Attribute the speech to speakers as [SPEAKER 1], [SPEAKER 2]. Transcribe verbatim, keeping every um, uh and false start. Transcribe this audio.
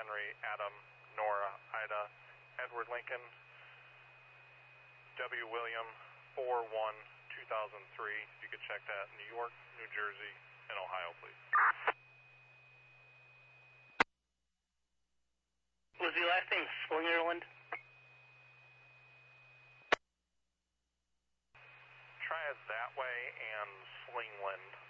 [SPEAKER 1] Henry, Adam, Nora, Ida, Edward Lincoln, W. William, four one two thousand three. If you could check that, New York, New Jersey, and Ohio, please.
[SPEAKER 2] Was the last name Slingerland?
[SPEAKER 1] Try it that way and Slingland.